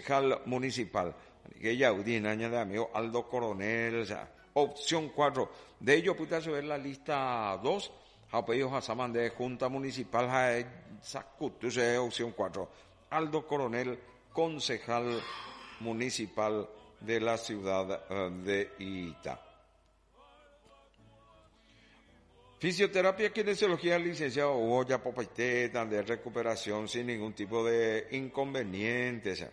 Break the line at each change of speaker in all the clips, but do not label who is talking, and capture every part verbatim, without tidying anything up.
concejal municipal. Que ya udina de amigo Aldo Coronel, o sea, opción cuatro. De ello, puta, ver la lista dos. Apellidos a Saman de Junta Municipal, Sacutu, opción cuatro. Aldo Coronel, concejal municipal de la ciudad de Itá. Fisioterapia, kinesiología, licenciado Oya Popaité, de recuperación sin ningún tipo de inconvenientes.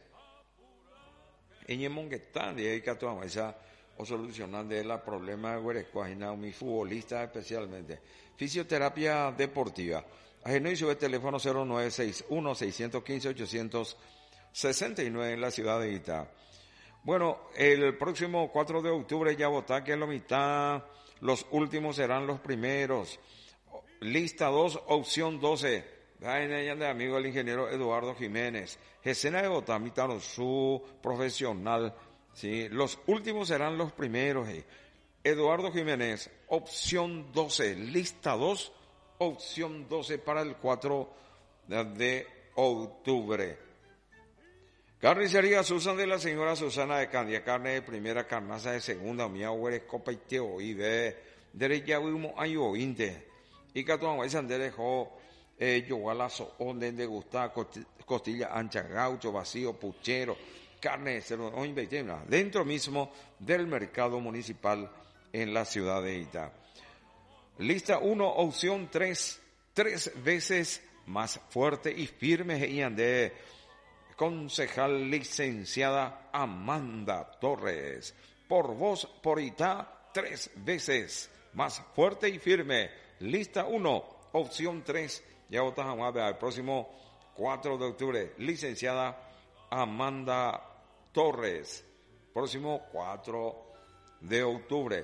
En Monguetán, de ahí que esa o solucionando el problema de Huerecuajina, mi futbolista especialmente. Fisioterapia deportiva. Ageno y sube teléfono cero nueve seis uno, seis uno cinco, ocho seis nueve en la ciudad de Itá. Bueno, el próximo cuatro de octubre ya votá que es la mitad, los últimos serán los primeros. Lista dos, opción doce. De amigo el ingeniero Eduardo Jiménez. Escena de votá, mitad su profesional. Sí, los últimos serán los primeros. Eh. Eduardo Jiménez, opción doce, lista dos, opción doce para el cuatro de octubre. Carnicería Susan de la señora Susana de Candia, carne de primera, carnaza de segunda, mía hueres copa y teo, y de derecha humo ayo inte. Y catuan se dejó eh, yo a la so, donde de gustar costilla ancha, gaucho, vacío, puchero, carne de cerdo, dentro mismo del mercado municipal en la ciudad de Itá. Lista uno, opción tres, tres veces más fuerte y firme y de concejal licenciada Amanda Torres. Por voz, por Itá, tres veces más fuerte y firme. Lista uno, opción tres, ya votamos al próximo cuatro de octubre, licenciada Amanda Torres, próximo cuatro de octubre.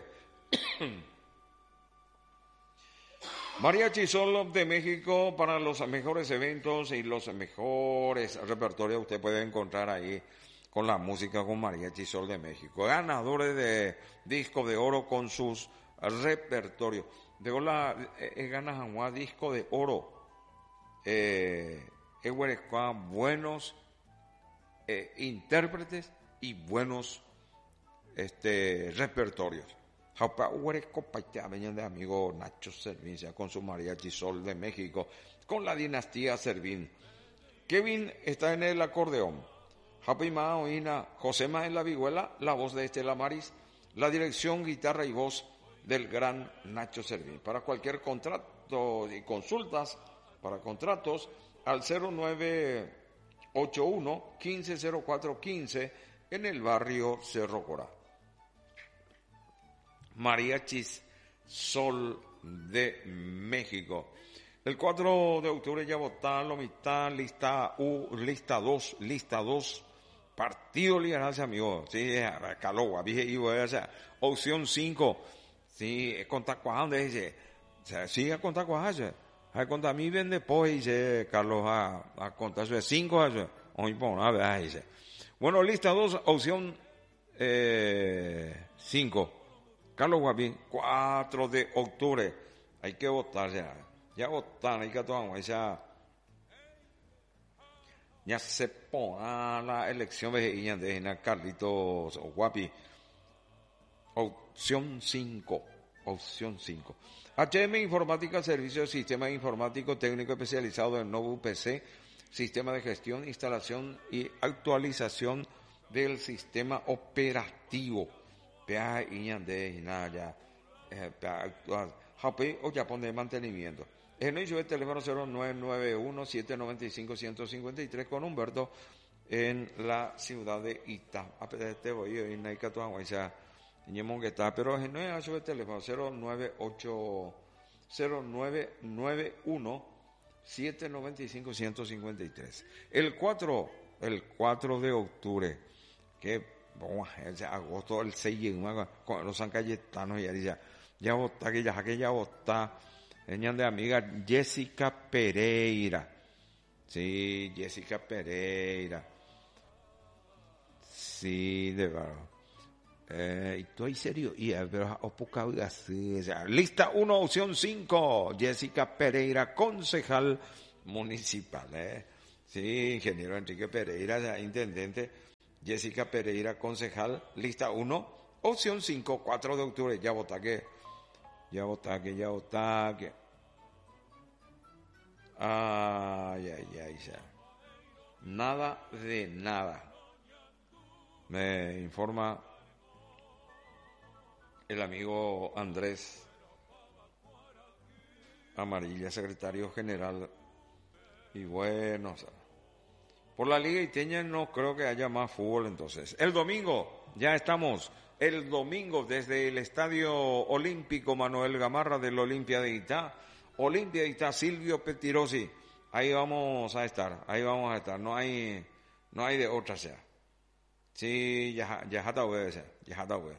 Mariachi Sol de México para los mejores eventos y los mejores repertorios. Usted puede encontrar ahí con la música con Mariachi Sol de México. Ganadores de disco de oro con sus repertorios. De hola, eh, ganas un disco de oro. Eh, buenos eh, intérpretes y buenos este repertorios. Jaupa Huereco Paita, venían de amigo Nacho Servín, con su Mariachi Sol de México, con la dinastía Servín. Kevin está en el acordeón. Jaupima Oina, Josema en la vihuela, la voz de Estela Maris, la dirección, guitarra y voz del gran Nacho Servín. Para cualquier contrato y consultas, para contratos, al cero nueve ocho uno, quince cero cuatro quince en el barrio Cerro Corá. Mariachis Sol de México. El cuatro de octubre ya votaron la mitad, lista U, lista dos, lista dos, Partido Liberal, amigo, sí, Calogua, dije, y voy a hacer opción cinco, sí, contacuando, dice, o sea, sí, a contacuando, a contar mi vende pues, dice Carlos, a, a contar su cinco, hoy por una vez, dice. Bueno, lista dos, opción eh, cinco. Carlos Guapín, cuatro de octubre. Hay que votar ya. Ya votar, hay que tomar esa. Ya se pone la elección de de Carlitos Guapi. Opción cinco. Opción cinco. H M Informática, Servicio de Sistema Informático Técnico Especializado en Novo P C, Sistema de Gestión, Instalación y Actualización del Sistema Operativo. Pea Iñande y nada ya, eh, actual. Japón o Japón de mantenimiento. El inicio de teléfono cero nueve nueve uno, siete nueve cinco, uno cinco tres con Humberto en la ciudad de Itá. A pesar de este voy a ir a Icatuán, o sea, en que está, pero no es el teléfono cero nueve ocho, cero nueve nueve uno, siete nueve cinco, uno cinco tres. El cuatro, el cuatro de octubre, que bueno, agosto el seis con los San Cayetanos y ya ya vota que ya que ya vota venían de amiga Jessica Pereira, sí, Jessica Pereira, sí, de verdad. Eh, estoy serio y pero poca así, o sea, lista uno, opción cinco, Jessica Pereira, concejal municipal, eh. Sí, ingeniero Enrique Pereira, intendente Jessica Pereira, concejal, lista uno, opción cinco, cuatro de octubre, ya votaque, ya votaque, ya votaque. Ay, ay, ay, ya. Nada de nada. Me informa el amigo Andrés Amarilla, secretario general. Y bueno, o sea, por la Liga Iteña no creo que haya más fútbol entonces. El domingo, ya estamos, el domingo desde el Estadio Olímpico Manuel Gamarra del Olimpia de Itá, Olimpia de Itá, Silvio Petirosi, ahí vamos a estar, ahí vamos a estar, no hay, no hay de otra sea. Sí, ya, ya está bueno, ya está bueno.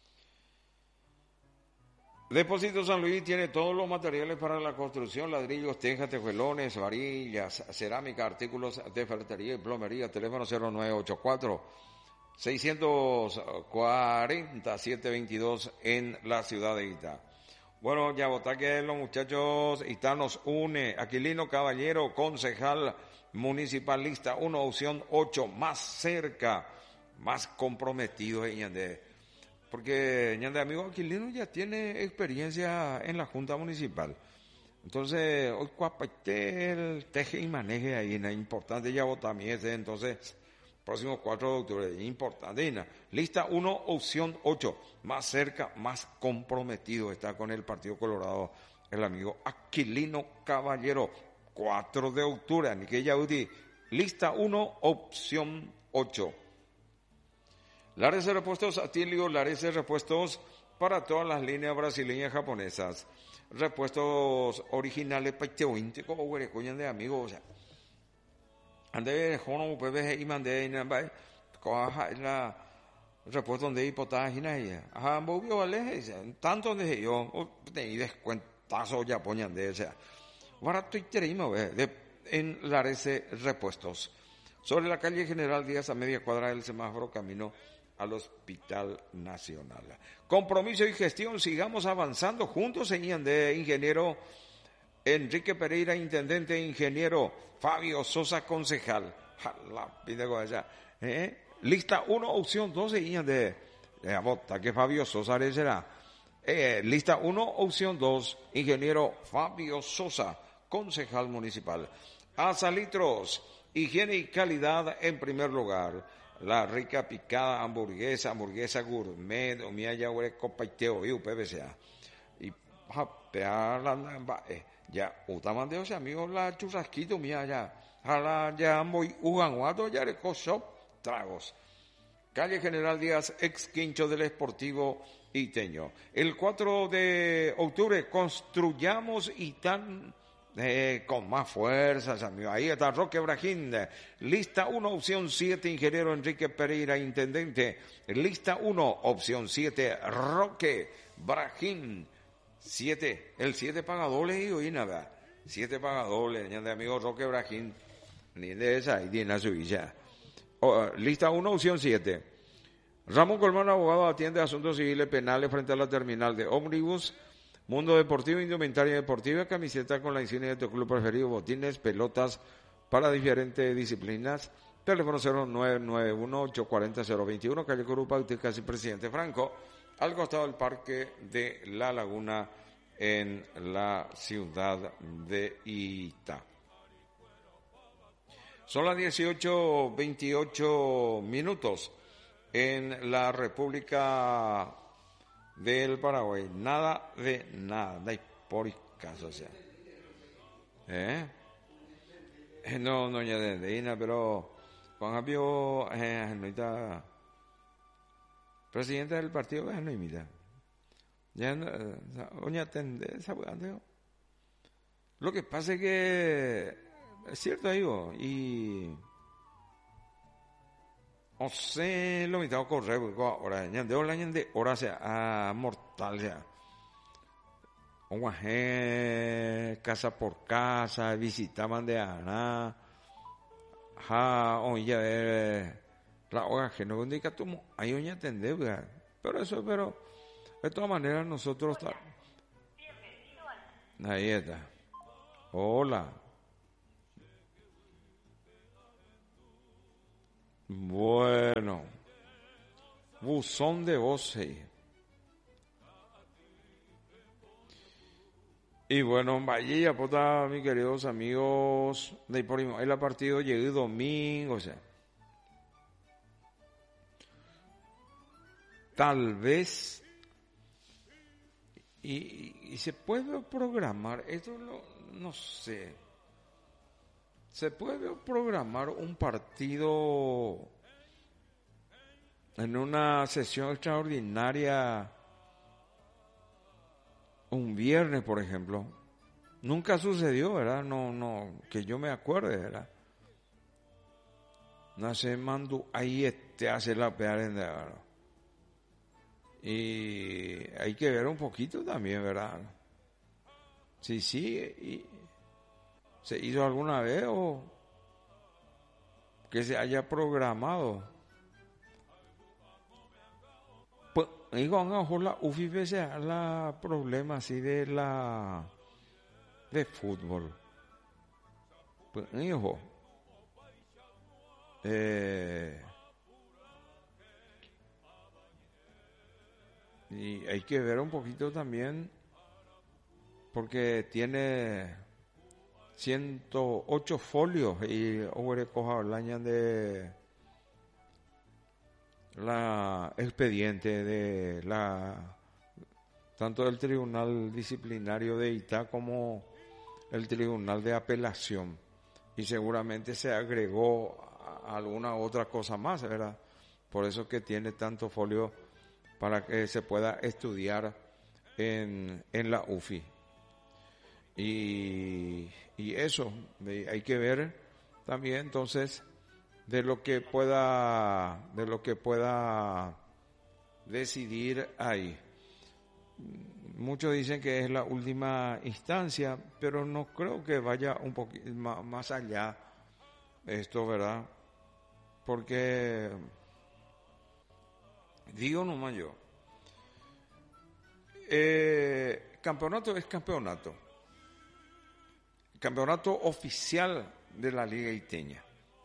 Depósito San Luis tiene todos los materiales para la construcción, ladrillos, tejas, tejuelones, varillas, cerámica, artículos de ferretería y plomería. Teléfono cero nueve ocho cuatro, seis cuatro cero, siete dos dos en la ciudad de Itá. Bueno, ya vota que los muchachos, Itá nos une. Aquilino Caballero, concejal municipal, lista uno, opción ocho, más cerca, más comprometido en Ñandé. Porque Ñandé amigo Aquilino ya tiene experiencia en la Junta Municipal. Entonces, hoy cuapatel, teje y maneje ahí, es importante ya votar mi ese, entonces, próximo cuatro de octubre, importante, Ina. Lista uno, opción ocho, más cerca, más comprometido está con el Partido Colorado, el amigo Aquilino Caballero, cuatro de octubre, Anique Yaudi, lista uno, opción ocho. Lares de repuestos Atilio, Lares de repuestos para todas las líneas brasileñas japonesas. Repuestos originales paiteoíntico o huerecoñan de amigos, o sea. Ande jono pebe y mandé en la coja la repuesto donde hipotágina y ajá, bobio vale, tanto de yo tenéis descuentazo ya poñan de esa. Barato y terimo de en Lares de repuestos. Sobre la calle General Díaz a media cuadra del semáforo camino al Hospital Nacional. Compromiso y gestión, sigamos avanzando juntos en de ingeniero Enrique Pereira, intendente, ingeniero Fabio Sosa, concejal. ¿Eh? Lista uno, opción doce, de eh, bota que Fabio Sosa será. Eh, lista uno, opción dos, ingeniero Fabio Sosa, concejal municipal. Azalitros, higiene y calidad en primer lugar. La rica picada hamburguesa, hamburguesa gourmet, o mía ya huele copaiteo, y U P V C A. Y pear la ya, utamande, o sea, amigo, la churrasquito mía ya. Jala ya muy uganguato, ya le shop, tragos. Calle General Díaz, ex quincho del Esportivo Iteño. El cuatro de octubre, construyamos Itán. Eh, con más fuerzas, amigo. Ahí está Roque Brajín. Lista uno, opción siete, ingeniero Enrique Pereira, intendente. Lista uno, opción siete, Roque Brajín. siete, el siete paga doble y hoy nada. siete paga doble, de amigo Roque Brajín. Ni de esa, y tiene su villa. Oh, lista uno, opción siete. Ramón Colmán, abogado, atiende asuntos civiles penales frente a la terminal de ómnibus. Mundo Deportivo, indumentaria deportiva, camiseta con la insignia de tu club preferido, botines, pelotas para diferentes disciplinas. Teléfono cero nueve nueve uno, ocho cuatro cero, cero dos uno, calle Corupa, usted casi Presidente Franco, al costado del Parque de la Laguna en la ciudad de Itá. Son las dieciocho veintiocho minutos en la República del Paraguay. Nada de nada, de por caso, o sea. ¿Eh? No, no, ya de Ina, pero Juan Javier, eh, no está presidente del partido, no imita. Ya no, oña tende, ¿sabe? Lo que pasa es que es cierto, digo, y o sea, lo mitad corre, ahora, de hora, de hora, sea, mortal, sea. Oaje, casa por casa, visitaban de Ana, ja, oye, ver, la oaje, no indica tú, hay un atender, pero eso, pero, de todas maneras, nosotros, ahí está. Hola. Bueno, buzón de voz. Sí. Y bueno, vaya, puta, mis queridos amigos, de por ahí el partido llegué domingo, o sea, tal vez, y, y se puede programar, esto lo, no sé, se puede programar un partido en una sesión extraordinaria un viernes, por ejemplo. Nunca sucedió, ¿verdad? No, no, que yo me acuerde, ¿verdad? No se mandó ahí este hace la pear en ¿verdad? Y hay que ver un poquito también, ¿verdad? Si sí, y se hizo alguna vez o que se haya programado. Pues, digo, a la U F I pese a la problema así de la de fútbol. Pues, hijo, eh, y hay que ver un poquito también porque tiene ciento ocho folios y ahora coja el año de la expediente de la tanto del Tribunal Disciplinario de Itá como el Tribunal de Apelación, y seguramente se agregó a alguna otra cosa más, ¿verdad? Por eso que tiene tanto folio para que se pueda estudiar en, en la U F I. Y, y eso, hay que ver también entonces de lo que pueda, de lo que pueda decidir ahí. Muchos dicen que es la última instancia, pero no creo que vaya un poquito más allá esto, ¿verdad? Porque digo nomás yo, eh, campeonato es campeonato, campeonato oficial de la Liga Iteña.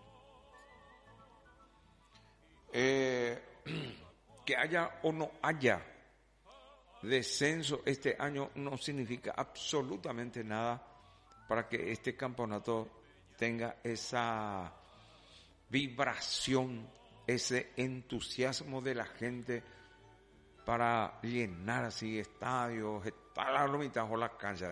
Eh, que haya o no haya descenso este año no significa absolutamente nada para que este campeonato tenga esa vibración, ese entusiasmo de la gente para llenar así estadios, estar a la mitad o las canchas.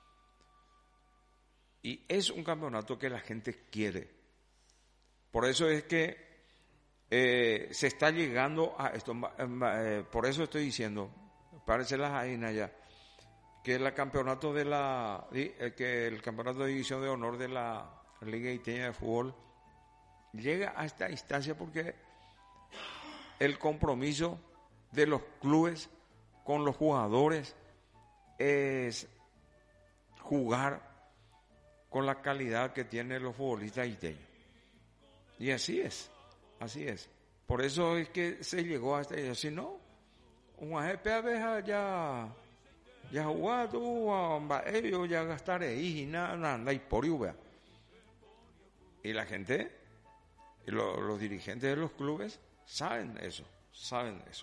Y es un campeonato que la gente quiere. Por eso es que eh, se está llegando a esto. Eh, por eso estoy diciendo, parece las Jainas ya, que el campeonato de la, que el campeonato de división de honor de la Liga Iteña de Fútbol llega a esta instancia porque el compromiso de los clubes con los jugadores es jugar con la calidad que tienen los futbolistas iteños. Y así es, así es. Por eso es que se llegó hasta ello. Si no, un A G P abeja ya ya jugado a ellos ya gastar ahí y nada, nada, y por lluvia. Y la gente, y lo, los dirigentes de los clubes saben eso, saben eso.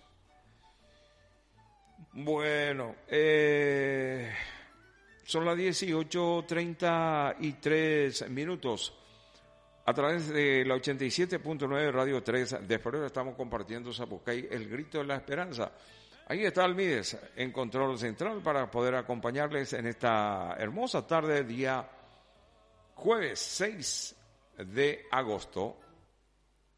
Bueno, eh, son las dieciocho treinta y tres minutos. A través de la ochenta y siete punto nueve Radio tres de Febrero estamos compartiendo Zapucay, el grito de la esperanza. Ahí está Almides en control central para poder acompañarles en esta hermosa tarde, día jueves seis de agosto